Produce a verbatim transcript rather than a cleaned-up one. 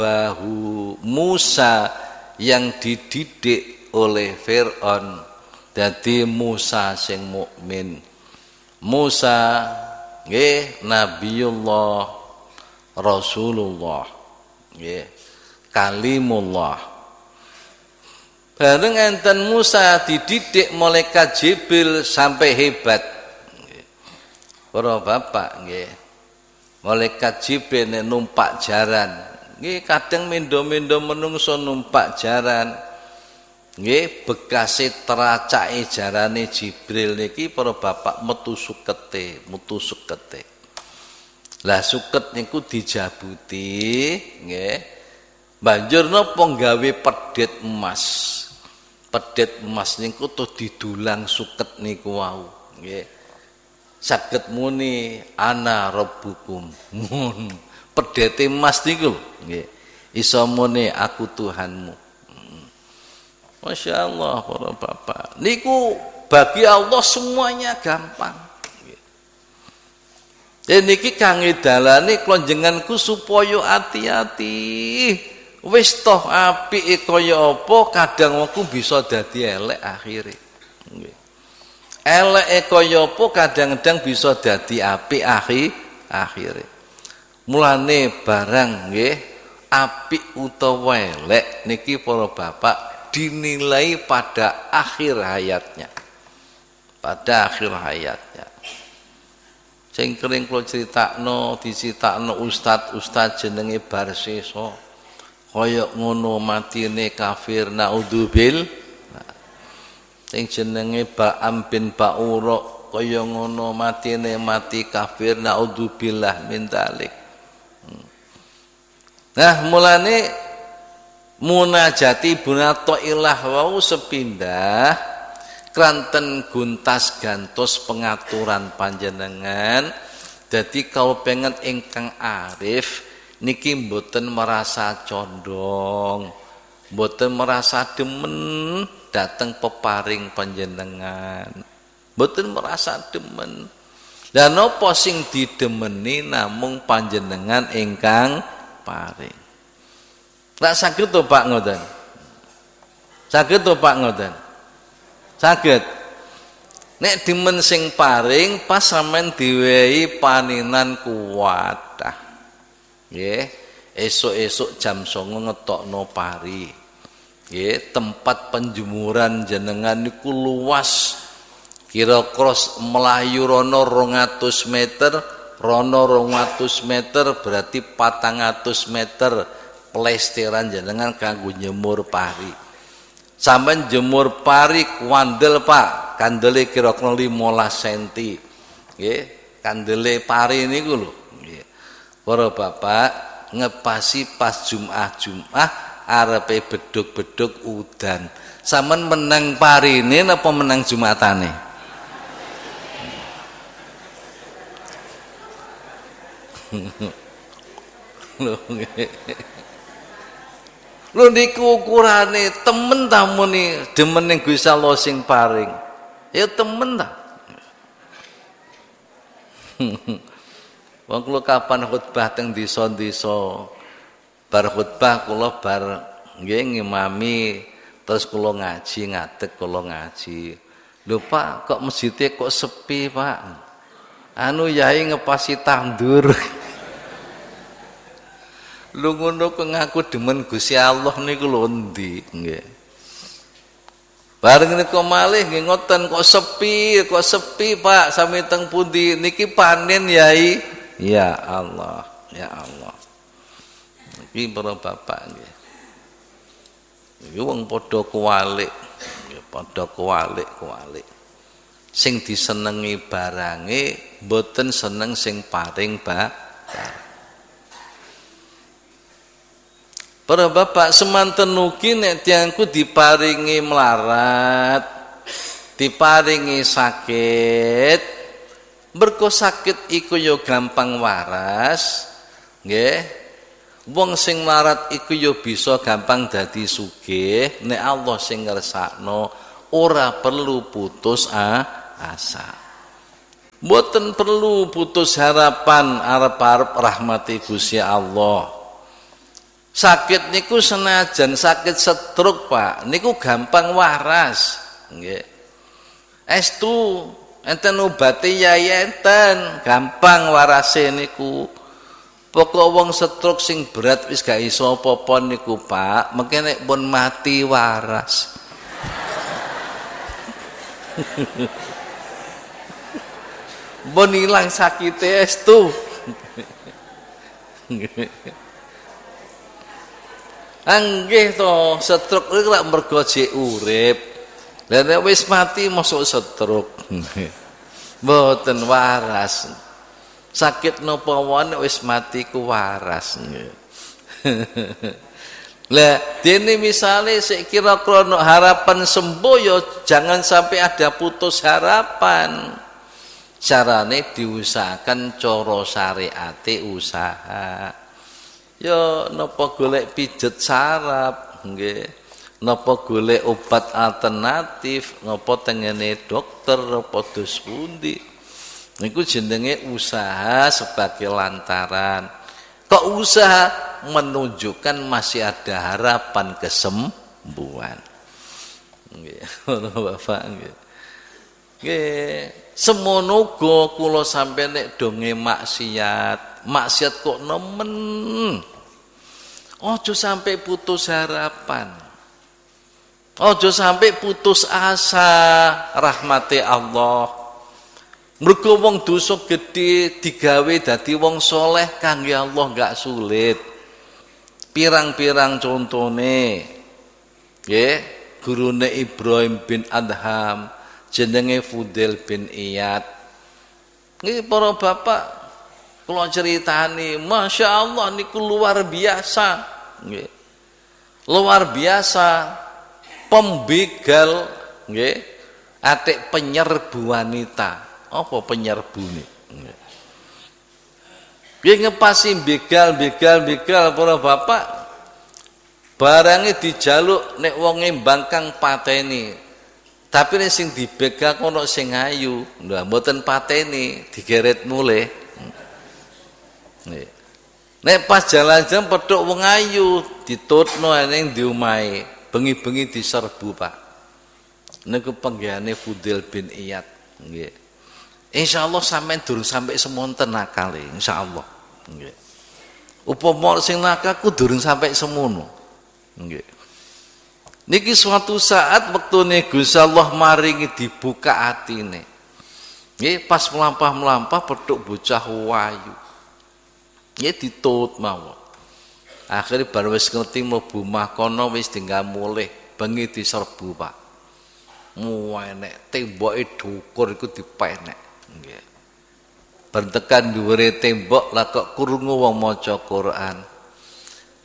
bahu Musa yang dididik oleh Fir'aun dadi Musa sing mukmin. Musa nggih Nabiullah Rasulullah nggih kalimullah. Bareng enten Musa dididik malaikat Jibril sampai hebat. Para bapak nggih. Malaikat Jibril nek numpak jaran, nggih kadang mendo-mendo menungso numpak jaran. Nggih bekase teracake jarane Jibril niki para bapak metu sukete, metu sukete. Lah suket niku dijabuti, nggih. Banjur napa gawe pedet emas. Pedet emas niku tuh didulang suket niku wau, nggih. Saged muni ana rabbukum. Pedet emas niku nggih. Iso muni aku Tuhanmu. Masya Allah para bapak. Niku bagi Allah semuanya gampang. Dan niki kangge dalane klonjenganku supaya hati-hati. Wis toh apike kaya apa kadang aku bisa dadi elek akhire. Nggih. Eleke kaya apa kadang-kadang bisa dadi apik akhir akhire. Mulane barang nggih apik utawa elek niki para bapak dinilai pada akhir hayatnya. Pada akhir hayatnya. Sing kering kula critakno dicitakno ustad-ustad jenenge Barsesa. Kaya ngono matine kafir naudzubil. Sing jenenge Ba'am bin Ba'ura kaya ngono matine mati kafir naudzubillah min dzalik. Nah, mulane munajati bunatoilah wau sepindah kranten guntas gantos pengaturan panjenengan. Dadi kalau pengen ingkang arif niki mboten merasa condong, mboten merasa demen dateng peparing panjenengan, mboten merasa demen. Lah napa sing didemeni namung panjenengan ingkang paring. Lah saged to Pak ngoten? Saged to Pak ngoten? Saged. Nek demen sing paring pas sampean diwehi paninan kuwat. Nggih, esuk-esuk jam songo ngetokno pari. Nggih, tempat penjemuran jenengan niku luas. Kira-kira melayu rono rong atus meter, rono rong atus meter berarti patang atus meter plesteran jenengan kanggo nyemur pari. Sampeyan jemur pari kuandel Pak, kandele kira-kira limolas senti. Nggih, kandele pari niku lho. Nggih. Para bapak ngepasi pas Jumat-Jumat arepe beduk-beduk udan. Sampeyan menang parine napa menang Jumatane? Lho nggih. Lho niku ukurane temen ta muni demen ning Gusti Allah sing paring. Ya temen ta. Wong kula kapan khutbah teng desa-desa. Bar khutbah kula bar nggih ngimami terus kula ngaji ngadeg kula ngaji. Lho Pak, kok masjidnya kok sepi, Pak? Anu yai ngepasi tandur. Lho ngono kok ngaku demen Gusti Allah niku lho endi nggih. Bareng niku malih nggih ngoten kok sepi, kok sepi Pak sami teng pundi niki panen yai. Ya Allah, ya Allah. Iki para bapak nggih. Iki wong padha kuwalik, nggih padha kuwalik-kuwalik. Sing disenengi barange mboten seneng sing paring barang. Para bapak semanten ugi nek tiyangku diparingi melarat, diparingi sakit, berko sakit iku yo gampang waras, nggih. Wong sing melarat iku yo bisa gampang dadi sugih nek Allah sing ngersakno, ora perlu putus asa. Mboten perlu putus harapan arep-arep rahmati Gusti Allah. Sakit niku senajan sakit stroke, Pak, niku gampang waras. Nggih. Estu enten obati yai enten, gampang warase niku. Pokok wong stroke sing berat wis gak iso apa-apa niku, Pak, mengke nek pun mati waras. Bon ilang sakite estu. Anggih to, stroke niku lak mergo jek urip. Lah nek wis mati mosok stroke. Mboten waras. Sakit napa wae wis mati ku waras. Lah dene misale sik kira-kira no harapan sembuh ya jangan sampai ada putus harapan. Carane diusahakan cara syariate usaha. Ya napa golek pijet saraf nggih. Napa golek obat alternatif, napa tengene dokter apa dos pundi. Niku jenenge usaha sebagai lantaran. Kok usaha menunjukkan masih ada harapan kesembuhan. Nggih, ngono Bapak nggih. Nggih, semono uga kula sampeyan nek donge maksiat, maksiat kok nemen. Ojo sampai putus harapan. Ojo sampai putus asa rahmati Allah. Mergo wong dosa gedhe digawe dadi wong soleh kangge Allah enggak sulit. Pirang-pirang contone. Nggih, gurune Ibrahim bin Adham, jenenge Fudail bin Iyad. Nggih para bapak, kula critani, Masya Allah niku luar biasa. Nggih. Luar biasa pembegal nggih, atik penyerbu wanita. Apa penyerbune? Nggih ngepasi begal, begal, begal para bapak. Barangnya dijaluk nek wonge mbangkang pateni. Tapi nek sing dibegal kono sing ayu, lha mboten pateni, digeret mulih. Nggih. Nek pas jalan-jalan petuk wong ayu ditutno ning ndi omahe, bengi-bengi diserbu, Pak. Niku penggihane Fudail bin Iyad, nggih. Insyaallah sampean durung sampai semonten nakale, insyaallah. Nggih. Upama sing nakal ku durung sampai semono. Nggih. Niki suatu saat wektune Gusti Allah maringi dibuka atine. Nggih, pas melampah-melampah petuk bocah wayu. Nggih ditut mawon. Akhire bar wis ngerti mlebu omah kono wis tinggal mulih, bengi diserbu, Pak. Muenek temboke dukur iku dipenek. Nggih. Bentekan dhuwure tembok lah kok krungu wong maca Quran.